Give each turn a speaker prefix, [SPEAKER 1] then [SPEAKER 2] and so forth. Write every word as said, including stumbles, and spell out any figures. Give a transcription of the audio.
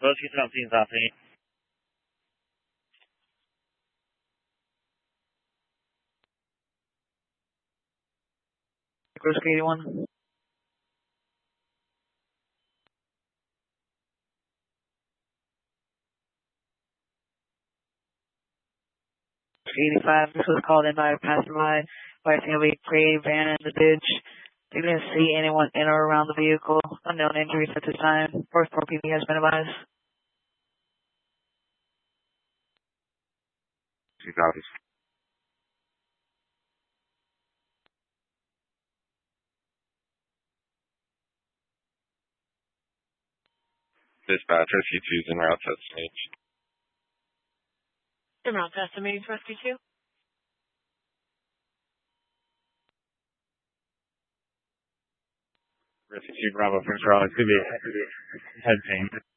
[SPEAKER 1] Rescue seventeen is happening. Rescue eighty-one. eighty-five, this was called in by a passerby. Placing a big gray van in the ditch. They didn't see anyone in or around the vehicle. Unknown injuries at this time. Fourth Floor P D has been advised.
[SPEAKER 2] Two copies. Dispatch, Rescue two is en route to S M H.
[SPEAKER 3] En route to S M H, Rescue two.
[SPEAKER 2] Rescue two, Bravo, first route. It's going to be head pain.